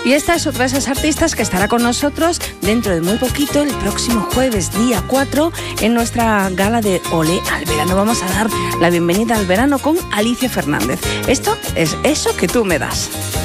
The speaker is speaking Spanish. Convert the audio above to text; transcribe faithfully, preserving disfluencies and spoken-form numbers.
Y esta es otra de esas artistas que estará con nosotros dentro de muy poquito, el próximo jueves, día cuatro, en nuestra gala de Olé al Verano. Vamos a dar la bienvenida al verano con Alicia Fernández. Esto es Eso que tú me das.